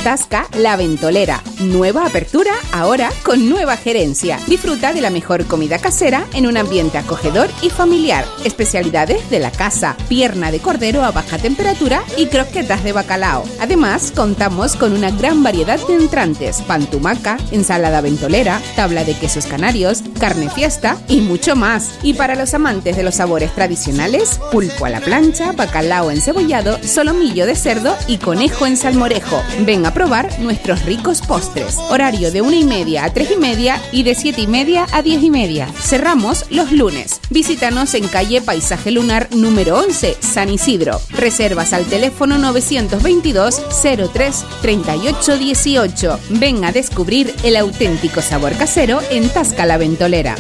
Tasca La Ventolera. Nueva apertura, ahora con nueva gerencia. Disfruta de la mejor comida casera en un ambiente acogedor y familiar. Especialidades de la casa, pierna de cordero a baja temperatura y croquetas de bacalao. Además, contamos con una gran variedad de entrantes, pan tumaca, ensalada ventolera, tabla de quesos canarios, carne fiesta y mucho más. Y para los amantes de los sabores tradicionales, pulpo a la plancha, bacalao encebollado, solomillo de cerdo y conejo en salmorejo. Ven a probar nuestros ricos postres. Horario de 1:30 a 3:30 y de 7:30 a 10:30. Cerramos los lunes. Visítanos en calle Paisaje Lunar número 11, San Isidro. Reservas al teléfono 922 03 38 18. Ven a descubrir el auténtico sabor casero en Tasca La Ventolera.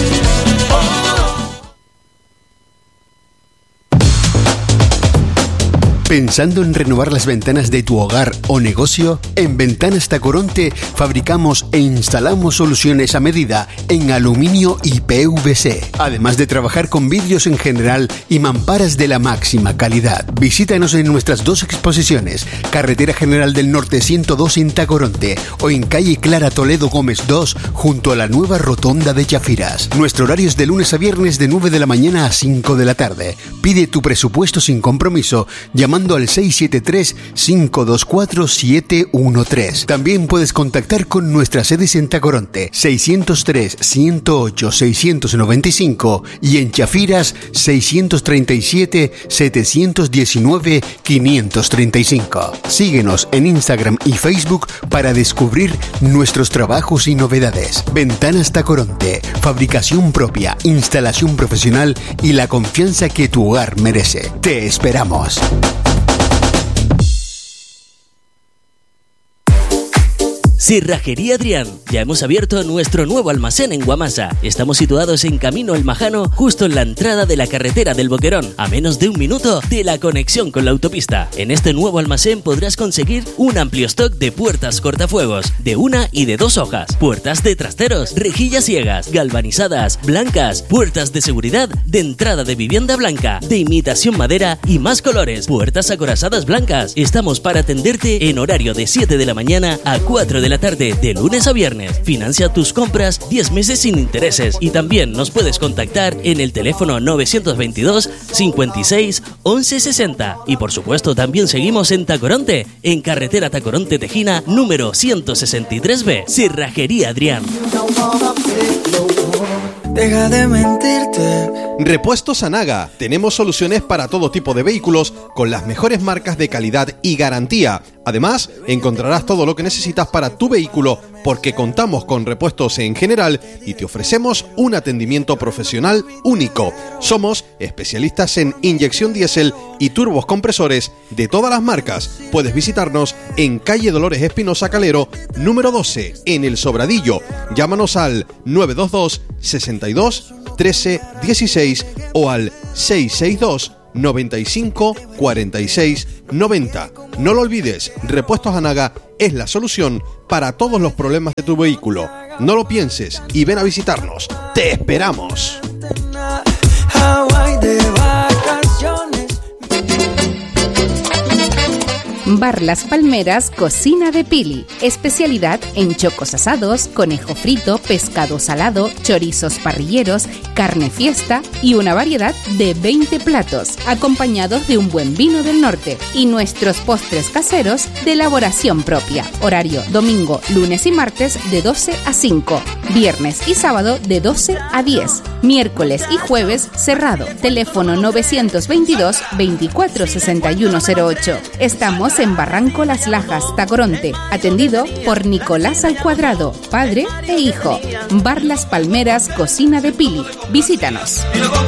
¿Pensando en renovar las ventanas de tu hogar o negocio? En Ventanas Tacoronte fabricamos e instalamos soluciones a medida en aluminio y PVC, además de trabajar con vidrios en general y mamparas de la máxima calidad. Visítanos en nuestras 2 exposiciones, Carretera General del Norte 102 en Tacoronte o en calle Clara Toledo Gómez 2 junto a la nueva rotonda de Chafiras. Nuestro horario es de lunes a viernes de 9 de la mañana a 5 de la tarde. Pide tu presupuesto sin compromiso llamando al 673-524-713. También puedes contactar con nuestras sedes en Tacoronte, 603-108-695 y en Chafiras, 637-719-535. Síguenos en Instagram y Facebook para descubrir nuestros trabajos y novedades. Ventanas Tacoronte, fabricación propia, instalación profesional y la confianza que tu hogar merece. Te esperamos. Cerrajería Adrián. Ya hemos abierto nuestro nuevo almacén en Guamasa. Estamos situados en Camino El Majano, justo en la entrada de la carretera del Boquerón, a menos de 1 minuto de la conexión con la autopista. En este nuevo almacén podrás conseguir un amplio stock de puertas cortafuegos, de 1 y de 2 hojas, puertas de trasteros, rejillas ciegas, galvanizadas, blancas, puertas de seguridad, de entrada de vivienda blanca, de imitación madera y más colores, puertas acorazadas blancas. Estamos para atenderte en horario de 7 de la mañana a 4 de la tarde, de lunes a viernes. Financia tus compras 10 meses sin intereses y también nos puedes contactar en el teléfono 922 56 11 60. Y por supuesto también seguimos en Tacoronte, en carretera Tacoronte Tejina número 163B. Cerrajería Adrián. Deja de mentirte. Repuestos Anaga. Tenemos soluciones para todo tipo de vehículos con las mejores marcas de calidad y garantía. Además, encontrarás todo lo que necesitas para tu vehículo porque contamos con repuestos en general y te ofrecemos un atendimiento profesional único. Somos especialistas en inyección diésel y turbos compresores de todas las marcas. Puedes visitarnos en calle Dolores Espinosa Calero, número 12, en El Sobradillo. Llámanos al 922 62 13 16 o al 662 95 46 90. No lo olvides, Repuestos Anaga es la solución para todos los problemas de tu vehículo. No lo pienses y ven a visitarnos. ¡Te esperamos! Bar Las Palmeras, cocina de Pili. Especialidad en chocos asados, conejo frito, pescado salado, chorizos parrilleros, carne fiesta y una variedad de 20 platos, acompañados de un buen vino del norte y nuestros postres caseros de elaboración propia. Horario domingo, lunes y martes de 12 a 5, viernes y sábado de 12 a 10, miércoles y jueves cerrado. Teléfono 922 24 6108. Estamos en Barranco Las Lajas, Tacoronte, atendido por Nicolás al Cuadrado, padre e hijo. Bar Las Palmeras, cocina de Pili. Visítanos.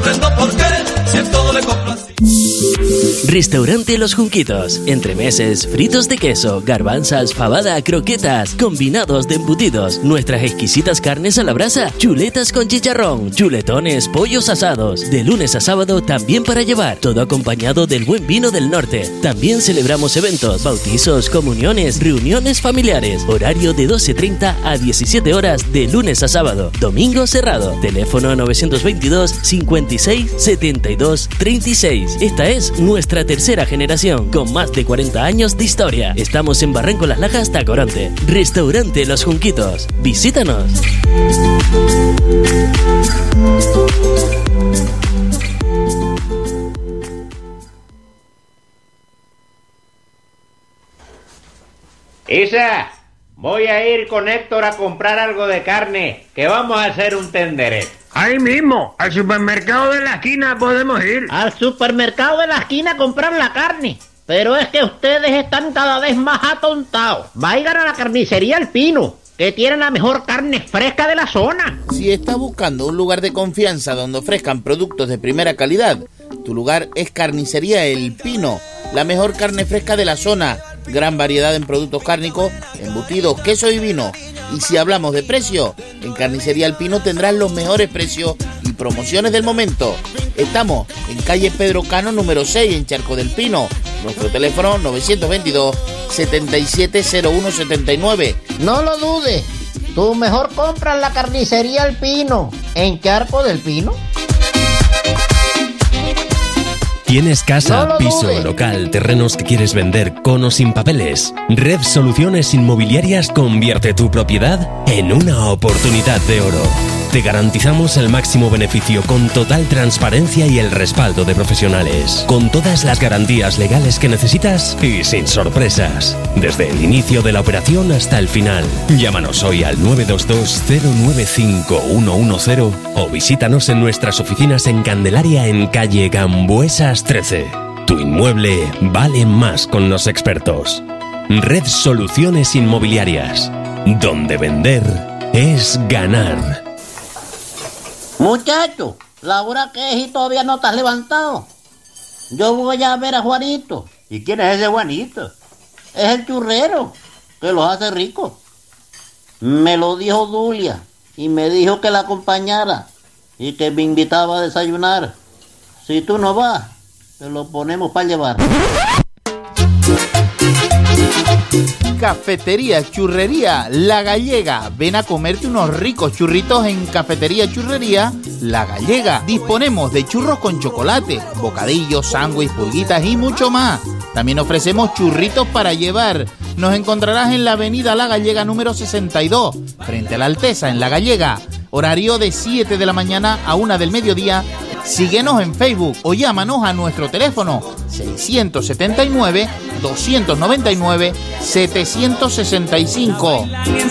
Restaurante Los Junquitos. Entremeses, fritos de queso, garbanzas, fabada, croquetas, combinados de embutidos, nuestras exquisitas carnes a la brasa, chuletas con chicharrón, chuletones, pollos asados. De lunes a sábado también para llevar, todo acompañado del buen vino del norte. También celebramos eventos, bautizos, comuniones, reuniones familiares. Horario de 12:30 a 17 horas de lunes a sábado. Domingo cerrado. Teléfono 922 56 72 36. país. Esta es nuestra tercera generación, con más de 40 años de historia. Estamos en Barranco Las Lajas, Tacoronte. Restaurante Los Junquitos. Visítanos. Isa, voy a ir con Héctor a comprar algo de carne, que vamos a hacer un tenderet. Ahí mismo, al supermercado de la esquina podemos ir. Al supermercado de la esquina a comprar la carne. Pero es que ustedes están cada vez más atontados. Vayan a la carnicería El Pino, que tienen la mejor carne fresca de la zona. Si estás buscando un lugar de confianza donde ofrezcan productos de primera calidad, tu lugar es Carnicería El Pino, la mejor carne fresca de la zona. Gran variedad en productos cárnicos, embutidos, queso y vino. Y si hablamos de precio, en Carnicería El Pino tendrás los mejores precios y promociones del momento. Estamos en calle Pedro Cano número 6 en Charco del Pino. Nuestro teléfono 922-770179. No lo dudes, tu mejor compra en la Carnicería El Pino, en Charco del Pino. ¿Tienes casa, piso, local, terrenos que quieres vender con o sin papeles? Red Soluciones Inmobiliarias convierte tu propiedad en una oportunidad de oro. Te garantizamos el máximo beneficio con total transparencia y el respaldo de profesionales. Con todas las garantías legales que necesitas y sin sorpresas. Desde el inicio de la operación hasta el final. Llámanos hoy al 922-095-110 o visítanos en nuestras oficinas en Candelaria en calle Gambuesas 13. Tu inmueble vale más con los expertos. Red Soluciones Inmobiliarias. Donde vender es ganar. Muchacho, la hora que es y todavía no estás levantado. Yo voy a ver a Juanito. ¿Y quién es ese Juanito? Es el churrero, que los hace ricos. Me lo dijo Dulia y me dijo que la acompañara y que me invitaba a desayunar. Si tú no vas, te lo ponemos para llevar. Cafetería, churrería, La Gallega. Ven a comerte unos ricos churritos en Cafetería, churrería, La Gallega. Disponemos de churros con chocolate, bocadillos, sándwich, pulguitas y mucho más. También ofrecemos churritos para llevar. Nos encontrarás en la avenida La Gallega número 62, frente a la Alteza, en La Gallega. Horario de 7 de la mañana a 1 del mediodía. Síguenos en Facebook o llámanos a nuestro teléfono 679-299-765.